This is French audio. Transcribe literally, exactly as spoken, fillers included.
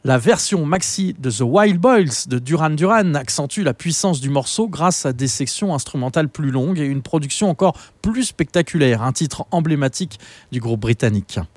La version maxi de The Wild Boys de Duran Duran accentue la puissance du morceau grâce à des sections instrumentales plus longues et une production encore plus spectaculaire, un titre emblématique du groupe britannique.